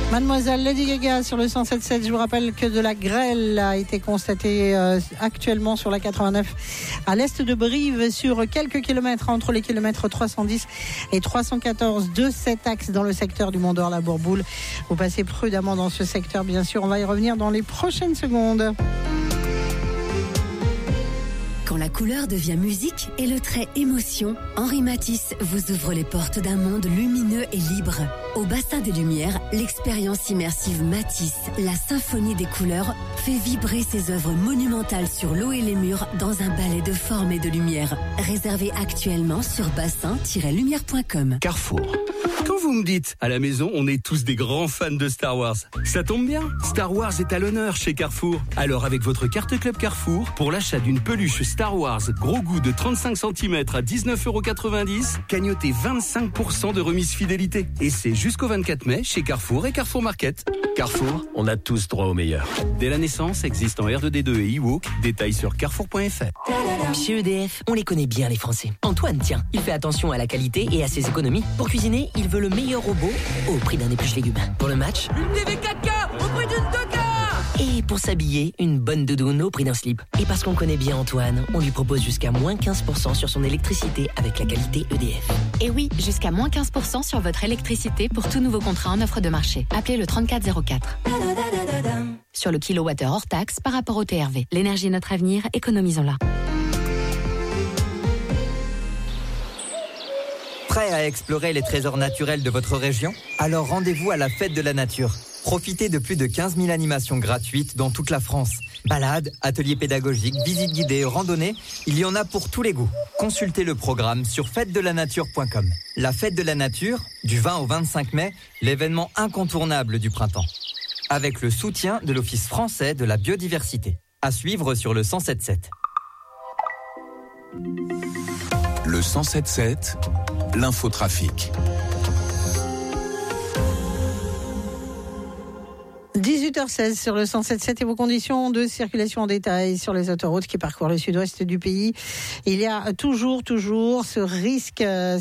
Mademoiselle Lady Gaga sur le 107.7. Je vous rappelle que de la grêle a été constatée actuellement sur la 89 à l'est de Brive sur quelques kilomètres entre les kilomètres 310 et 314 de cet axe dans le secteur du Mont-d'Or-la-Bourboule. Vous passez prudemment dans ce secteur, bien sûr. On va y revenir dans les prochaines secondes. Quand la couleur devient musique et le trait émotion, Henri Matisse vous ouvre les portes d'un monde lumineux et libre. Au Bassin des Lumières, l'expérience immersive Matisse, la symphonie des couleurs, fait vibrer ses œuvres monumentales sur l'eau et les murs dans un ballet de forme et de lumière. Réservé actuellement sur bassin-lumière.com. Carrefour. Quand vous me dites, à la maison, on est tous des grands fans de Star Wars, ça tombe bien. Star Wars est à l'honneur chez Carrefour. Alors avec votre carte Club Carrefour, pour l'achat d'une peluche Star Wars gros goût de 35 cm à 19,90€, cagnotez 25% de remise fidélité. Et c'est jusqu'au 24 mai chez Carrefour et Carrefour Market. Carrefour, on a tous droit au meilleur. Dès la naissance, existe en R2D2 et eWalk. Détails sur carrefour.fr. Chez EDF, on les connaît bien les Français. Antoine, tiens, il fait attention à la qualité et à ses économies. Pour cuisiner, il veut le meilleur robot au prix d'un épluche légumes. Pour le match, une TV 4K au prix d'une 2K. Et pour s'habiller, une bonne doudoune au prix d'un slip. Et parce qu'on connaît bien Antoine, on lui propose jusqu'à moins 15% sur son électricité avec la qualité EDF. Et oui, jusqu'à moins 15% sur votre électricité pour tout nouveau contrat en offre de marché. Appelez le 3404. Sur le kilowattheure hors taxe par rapport au TRV. L'énergie est notre avenir, économisons-la. Prêt à explorer les trésors naturels de votre région ? Alors rendez-vous à la Fête de la Nature. Profitez de plus de 15 000 animations gratuites dans toute la France. Balades, ateliers pédagogiques, visites guidées, randonnées, il y en a pour tous les goûts. Consultez le programme sur fêtedelanature.com. La Fête de la Nature, du 20 au 25 mai, l'événement incontournable du printemps. Avec le soutien de l'Office français de la biodiversité. À suivre sur le 107.7. Le 107.7, l'infotrafic. 18h16 sur le 107.7 et vos conditions de circulation en détail sur les autoroutes qui parcourent le sud-ouest du pays. Il y a toujours ce risque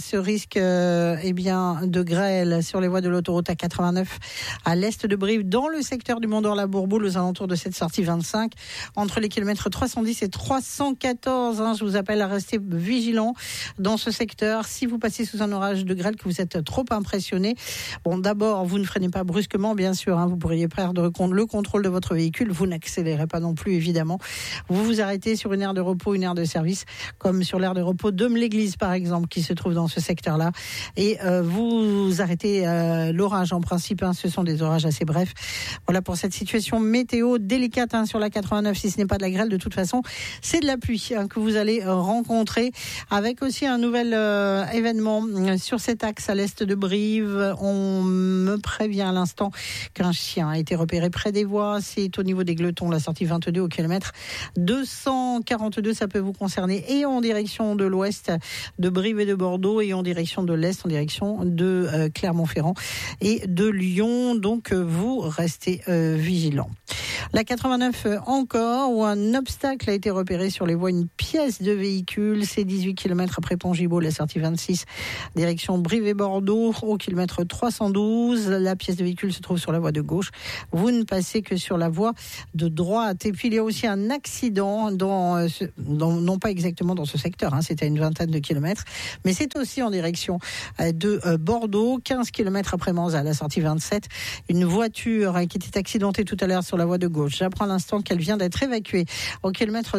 de grêle sur les voies de l'autoroute A89 à l'est de Brive, dans le secteur du Mont-d'Or-la-Bourboule, aux alentours de cette sortie 25, entre les kilomètres 310 et 314. Je vous appelle à rester vigilant dans ce secteur. Si vous passez sous un orage de grêle, que vous êtes trop impressionné, bon, d'abord, vous ne freinez pas brusquement, bien sûr, vous pourriez perdre le contrôle de votre véhicule. Vous n'accélérez pas non plus, évidemment. Vous vous arrêtez sur une aire de repos, une aire de service, comme sur l'aire de repos de l'église, par exemple, qui se trouve dans ce secteur-là. Et vous arrêtez l'orage, en principe. Ce sont des orages assez brefs. Voilà pour cette situation météo délicate sur la 89. Si ce n'est pas de la grêle, de toute façon, c'est de la pluie que vous allez rencontrer. Avec aussi un nouvel événement sur cet axe à l'est de Brive. On me prévient à l'instant qu'un chien a été repéré près des voies. C'est au niveau des Gletons, la sortie 22 au kilomètre 242. Ça peut vous concerner, et en direction de l'ouest de Brive et de Bordeaux, et en direction de l'est, en direction de Clermont-Ferrand et de Lyon. Donc vous restez vigilants. La 89 encore, où un obstacle a été repéré sur les voies, une pièce de véhicule. C'est 18 km après Pont-Gibaud, la sortie 26, direction Brive et Bordeaux, au kilomètre 312. La pièce de véhicule se trouve sur la voie de gauche. Vous ne passez que sur la voie de droite. Et puis il y a aussi un accident non pas exactement dans ce secteur, c'est à une vingtaine de kilomètres, mais c'est aussi en direction de Bordeaux, 15 km après Manzat, la sortie 27. Une voiture qui était accidentée tout à l'heure sur la voie de gauche. J'apprends à l'instant qu'elle vient d'être évacuée au kilomètre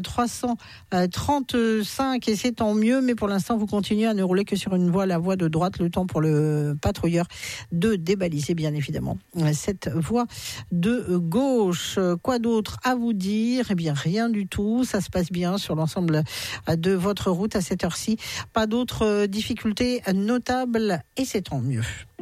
335, et c'est tant mieux, mais pour l'instant vous continuez à ne rouler que sur la voie de droite, le temps pour le patrouilleur de débaliser bien évidemment cette voie de gauche. Quoi d'autre à vous dire ? Eh bien rien du tout, ça se passe bien sur l'ensemble de votre route à cette heure-ci. Pas d'autres difficultés notables, et c'est tant mieux.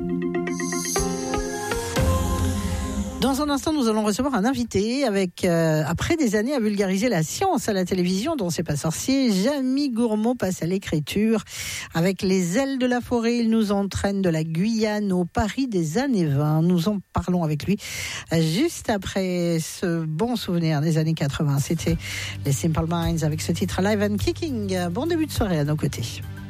Dans un instant, nous allons recevoir un invité avec, après des années à vulgariser la science à la télévision, dont c'est pas sorcier, Jamie Gourmaud passe à l'écriture. Avec Les ailes de la forêt, il nous entraîne de la Guyane au Paris des années 20. Nous en parlons avec lui juste après ce bon souvenir des années 80. C'était les Simple Minds avec ce titre Live and Kicking. Bon début de soirée à nos côtés.